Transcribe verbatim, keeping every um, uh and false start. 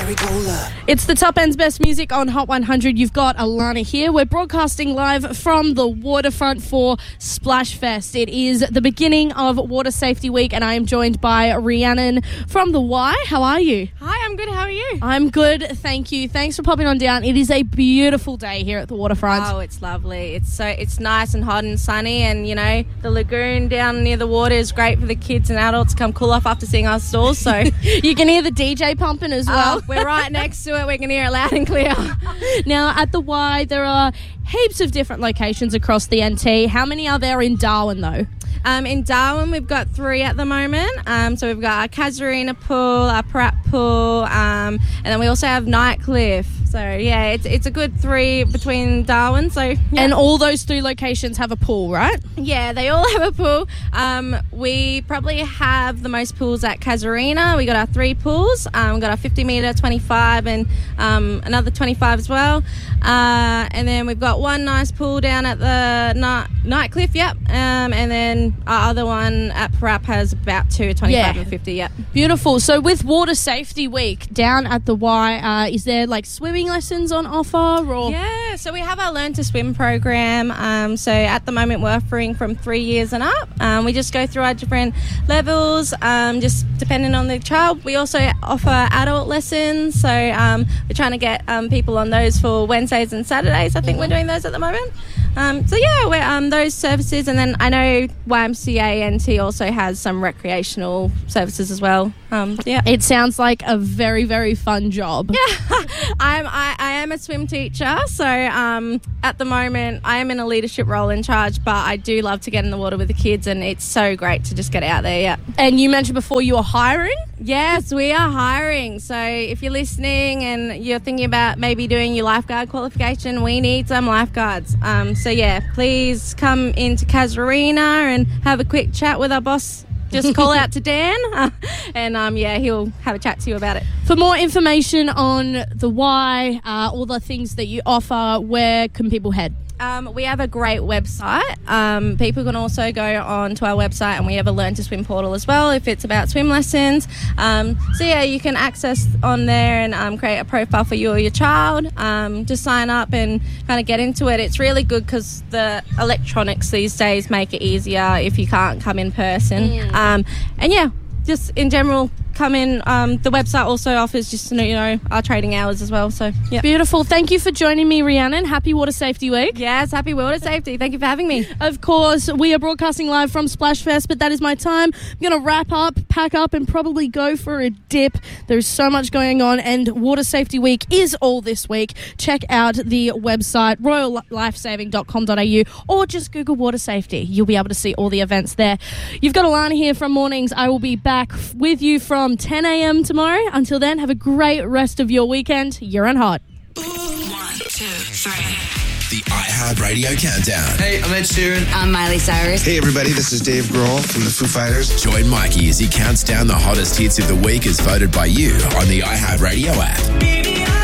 It's the top end's best music on Hot one hundred. You've got Alana here. We're broadcasting live from the waterfront for Splash Fest. It is the beginning of Water Safety Week, and I am joined by Rhiannon from the Y. How are you? Hi, I'm good. How are you? I'm good, thank you. Thanks for popping on down. It is a beautiful day here at the waterfront. Oh, it's lovely. It's so it's nice and hot and sunny, and you know the lagoon down near the water is great for the kids and adults to come cool off after seeing our stalls. So you can hear the D J pumping as well. Oh, we're right next to it. We can hear it loud and clear. Now at the Y, there are heaps of different locations across the N T. How many are there in Darwin though? Um, in Darwin, we've got three at the moment. Um, so we've got our Casuarina pool, our Pratt pool, um, and then we also have Nightcliff. So, yeah, it's it's a good three between Darwin. So, yeah. And all those three locations have a pool, right? Yeah, they all have a pool. Um, we probably have the most pools at Casuarina. We got our three pools. Um, we got our fifty metre, twenty-five, and um, another twenty-five as well. Uh, and then we've got one nice pool down at the night, Nightcliff, yep. Um, and then our other one at Parap has about two, twenty-five yeah. and fifty, yep. Beautiful. So with Water Safety Week down at the Y, uh, is there like swimming lessons on offer? Or Yeah, so we have our Learn to Swim program. Um, so at the moment we're offering from three years and up. Um, we just go through our different levels, um, just depending on the child. We also offer adult lessons. So um, we're trying to get um, people on those for Wednesdays and Saturdays. I think we're doing those at the moment. Um, so yeah, we're, um, those services, and then I know Y M C A N T also has some recreational services as well. Um, yeah, it sounds like a very, very fun job. Yeah, I'm I, I am a swim teacher, so um, at the moment I am in a leadership role in charge, but I do love to get in the water with the kids, and it's so great to just get out there. Yeah. And you mentioned before you were hiring. Yes, we are hiring. So if you're listening and you're thinking about maybe doing your lifeguard qualification, we need some lifeguards. Um, so yeah, please come into Casuarina and have a quick chat with our boss. Just call out to Dan uh, and um, yeah, he'll have a chat to you about it. For more information on the Y, uh, all the things that you offer, where can people head? Um, we have a great website. Um, people can also go on to our website, and we have a Learn to Swim portal as well if it's about swim lessons. Um, so yeah, you can access on there and um, create a profile for you or your child. Um, just sign up and kind of get into it. It's really good because the electronics these days make it easier if you can't come in person. Mm. Um, and yeah, just in general, come in. Um, the website also offers just, you know, our trading hours as well. So, yeah. Beautiful. Thank you for joining me, Rhiannon. Happy Water Safety Week. Yes, happy Water Safety. Thank you for having me. Of course, we are broadcasting live from Splash Fest, but that is my time. I'm going to wrap up, pack up, and probably go for a dip. There's so much going on, and Water Safety Week is all this week. Check out the website, royal lifesaving dot com dot a u, or just Google Water Safety. You'll be able to see all the events there. You've got Alana here from Mornings. I will be back with you from ten a.m. tomorrow. Until then, have a great rest of your weekend. You're on Hot. One, two, three. The iHeartRadio Countdown. Hey, I'm Ed Sheeran. I'm Miley Cyrus. Hey, everybody, this is Dave Grohl from the Foo Fighters. Join Mikey as he counts down the hottest hits of the week as voted by you on the iHeartRadio app.